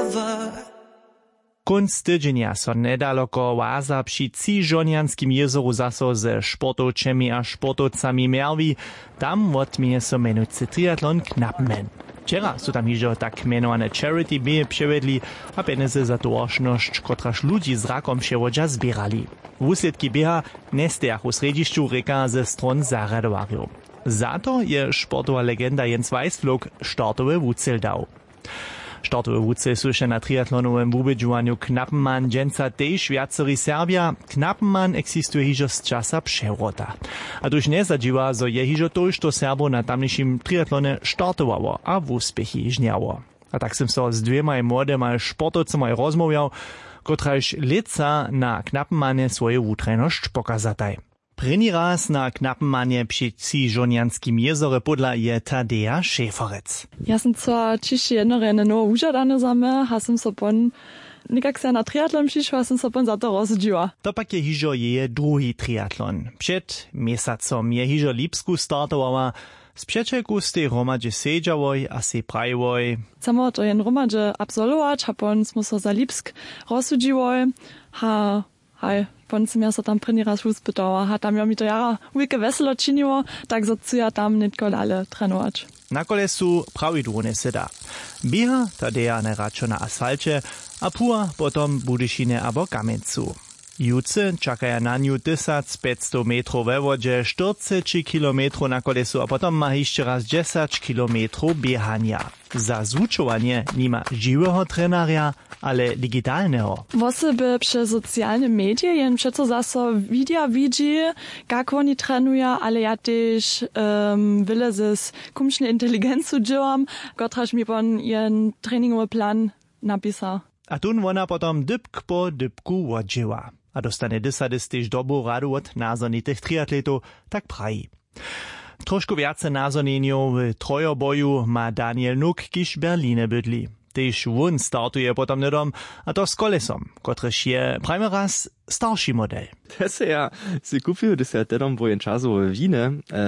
Kunc tydzienia so nedaloko Łaza przy Żonianskim jezoru zaso ze sportowcemi a sportowcami Merwi. Tam odmieje so menujcy triatlon Knappenman. Wczera su tam hižo tak menowane charity bije przewiedli, a peniaze za towaršnosť, kotraž ludzi z rakom převodža zbierali. Wusledki bieha nestejach u središću reka ze stron zaradowarjów. Za to je sportowa legenda Jens Weißflug startowy wucel dał. Startowy wucel su na triatlonowym wubedžuwanju Knappenman dženca tež viacerí Serbia. Knappenman existuje hižo z časa převrota. A tuž nezadživa, zo je hižo tož to Serbo na tamnišim triatlone startowało, a wuspechy žniało. A tak som so s dvěma młodema sportovcami rozmówiał, kotraž lica na Knappenmanie svoje wutrajnosť pokazataj. První raz na Knappenmanie przy Żonianskim jezore podla je Tadeja Šeferec. Ja sam zwar ciszy jednorene no užadane same, hasam so pon nikak se na triatlon přišla, hasam so pon za to rozdziła. To pak je hižo je druhý triatlon. Před mesacom je hižo Lipsku startowała. Z przyjacielku z tej romadže sedžavoj a se prajvoj. Samo to jen romadže absolvować, a pon smo so za Lipsk rozsudziwoj, pon sem ja so tam první raz uspytała, a tam ja mi to jara ujke veselo činiło, tak so ja tam nitkol ale trenować. Na kolesu prawidłownie se da. Bieha Tadeja najradšo na asfalcie, a pua potom budyšine abo kamencu. Juce čakaja na nju 1500 metrów we wodzie, 40 kilometrów na kolesu, a potom ma jeszcze raz 10 kilometrów biehania. Za zvučovanie nima živého trenaria, ale digitalného. Osoby przez socjalne medie jen przeco zaso widzi, jak oni trenują, ale ja też wiele z kumsznej inteligencji działam, kotraż mi pon jen treningowy plan napisał. A tun ona potom dybk po dybku odživa. A dostane dysadys dobrú radu od názornitých triatletov, tak prají. Trošku viace názornenjov w trojoboju ma Daniel Nuk, kiž Berline bydli. Tež won startuje potom nedom, a to s kolesom, kotrež je prajme raz starší model. To se ja si kupił, to se tedom wojen časowe wine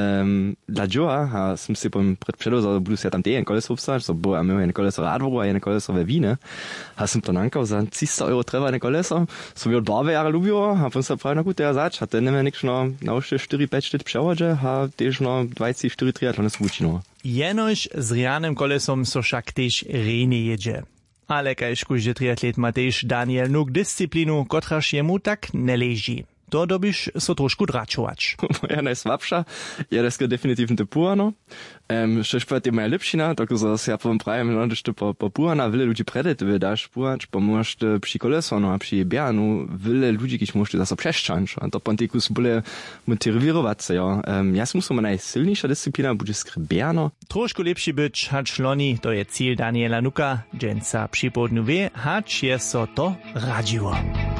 dla Joa, a som si pom predpředozal, budu se tam dejen koleso obsať, so bo a my jen koleso radvoru a jen koleso ve wine. A som to nankal za 300 € trevane koleso, som jo od barve jara lubilo, a pom se pravi, no gut, ja zač, a ten neme nikšno naušte 4-5 štyt převodže, a tež no 24 triatlony svúčino. Jenož z rianym kolesom so však tež rejne jedzie. Ale kajž kuždy triatlet ma tež Daniel Nuk disciplinu, kotraž jemu tak neleží. To dobiš so trošku dračovač. Moja najslabša je deska definitivno te puhano. Štož pa je moja lepšina, tako so ja povem pravim, no, da po puhana vele ľudí predete daš puhač, pa môžete pri kolesonu a pri bianu vele ľudí, kiž môžete zase přeščanč. A to pontikus bole motivirovať sa, jo. Ja som musel najsilnejšia disciplína, bude skribiano. Trošku lepší byč, hač loni, to je cíl Daniela Nuka, dženca připodnú vie, hač je so to radživo.